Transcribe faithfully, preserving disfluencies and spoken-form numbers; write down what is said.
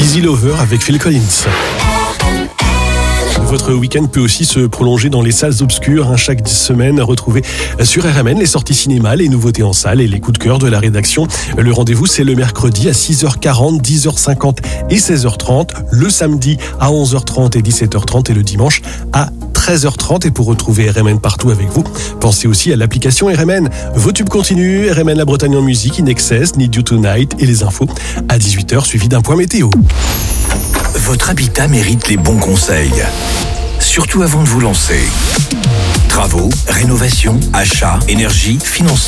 Easy Lover avec Phil Collins. Votre week-end peut aussi se prolonger dans les salles obscures. Hein, chaque semaine, retrouvez sur R M N les sorties cinéma, les nouveautés en salle et les coups de cœur de la rédaction. Le rendez-vous, c'est le mercredi à six heures quarante, dix heures cinquante et seize heures trente. Le samedi à onze heures trente et dix-sept heures trente et le dimanche à treize heures trente. Et pour retrouver R M N partout avec vous, pensez aussi à l'application R M N. Vos tubes continuent, R M N La Bretagne en musique, In Excess, Need You Tonight et les infos à dix-huit heures suivi d'un point météo. Votre habitat mérite les bons conseils. Surtout avant de vous lancer. Travaux, rénovation, achat, énergie, financement.